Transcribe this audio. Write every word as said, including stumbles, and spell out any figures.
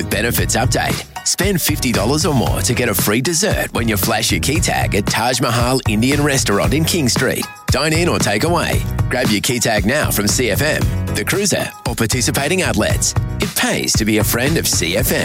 Benefits update. Spend fifty dollars or more to get a free dessert when you flash your key tag at Taj Mahal Indian Restaurant in King Street. Dine in or take away. Grab your key tag now from C F M, The Cruiser, or participating outlets. It pays to be a friend of C F M.